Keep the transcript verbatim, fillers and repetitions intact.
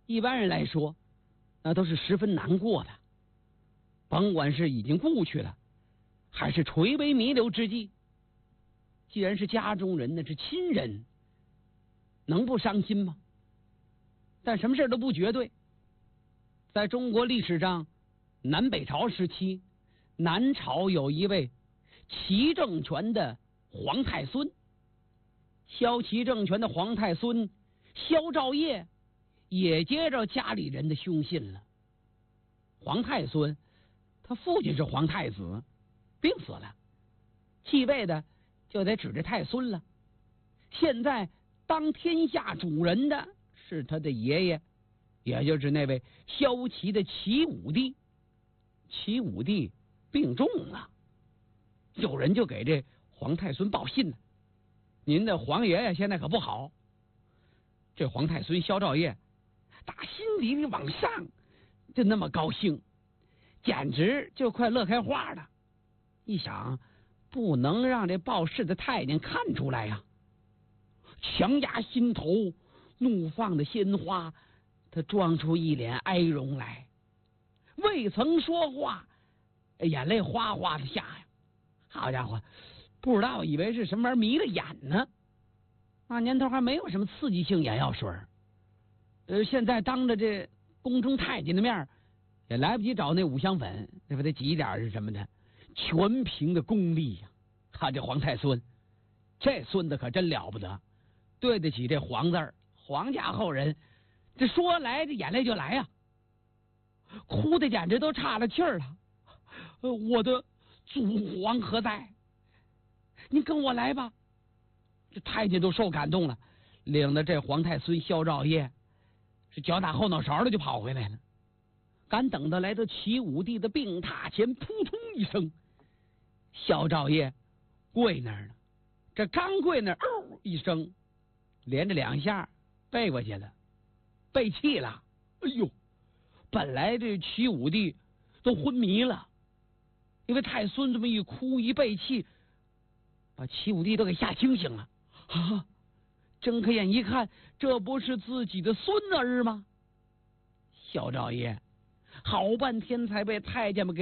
一般人来说，那都是十分难过的。甭管是已经故去了，还是垂危弥留之际，既然是家中人，那是亲人，能不伤心吗？但什么事都不绝对。在中国历史上，南北朝时期，南朝有一位齐政权的皇太孙，萧齐政权的皇太孙萧兆业也接着家里人的凶信了。皇太孙他父亲是皇太子，病死了，继位的就得指着太孙了。现在当天下主人的是他的爷爷，也就是那位萧齐的齐武帝。齐武帝病重了，有人就给这皇太孙报信了：您的皇爷爷现在可不好。这皇太孙萧兆业打心底里往上就那么高兴，简直就快乐开花了。一想，不能让这报事的太监看出来呀、啊，强压心头怒放的鲜花，他装出一脸哀容来，未曾说话，眼泪哗哗的下呀。好家伙，不知道以为是什么玩意儿迷了眼呢。那年头还没有什么刺激性眼药水，呃，现在当着这宫中太监的面，也来不及找那五香粉，这不得挤点是什么的，全凭的功力呀、啊！他这皇太孙，这孙子可真了不得，对得起这皇字儿，皇家后人，这说来这眼泪就来呀、啊，哭的简直都岔了气儿了。呃，我的祖皇何在？你跟我来吧。这太监都受感动了，领着这皇太孙萧兆业是脚打后脑勺的就跑回来了。赶等到来到齐武帝的病榻前，扑通一声，萧兆业跪那儿了。这刚跪那儿，哦一声，连着两下背过去了，背气了。哎呦，本来这齐武帝都昏迷了，因为太孙这么一哭一背气，把齐武帝都给吓清醒了。啊！睁开眼一看，这不是自己的孙儿吗？萧兆业好半天才被太监们给